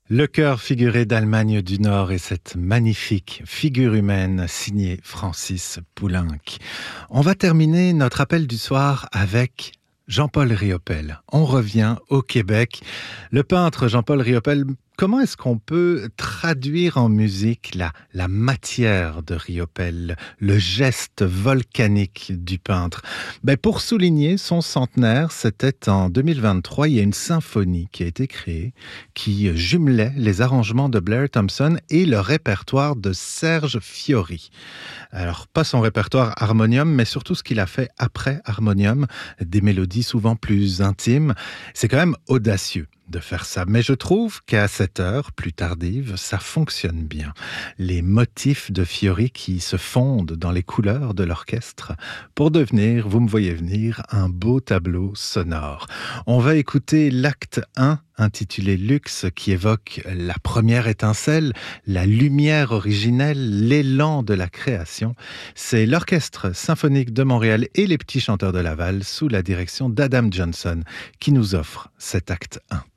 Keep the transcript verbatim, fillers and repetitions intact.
Le chœur figuré d'Allemagne du Nord et cette magnifique figure humaine signée Francis Poulenc. On va terminer notre appel du soir avec Jean-Paul Riopel. On revient au Québec. Le peintre Jean-Paul Riopel, comment est-ce qu'on peut traduire en musique la, la matière de Riopel, le geste volcanique du peintre? Ben pour souligner son centenaire, c'était en deux mille vingt-trois, il y a une symphonie qui a été créée qui jumelait les arrangements de Blair Thompson et le répertoire de Serge Fiori. Alors, pas son répertoire harmonium, mais surtout ce qu'il a fait après harmonium, des mélodies souvent plus intimes. C'est quand même audacieux de faire ça. Mais je trouve qu'à cette heure, plus tardive, ça fonctionne bien. Les motifs de Fiori qui se fondent dans les couleurs de l'orchestre pour devenir, vous me voyez venir, un beau tableau sonore. On va écouter l'acte un, intitulé Luxe, qui évoque la première étincelle, la lumière originelle, l'élan de la création. C'est l'Orchestre symphonique de Montréal et les Petits Chanteurs de Laval, sous la direction d'Adam Johnson, qui nous offre cet acte un.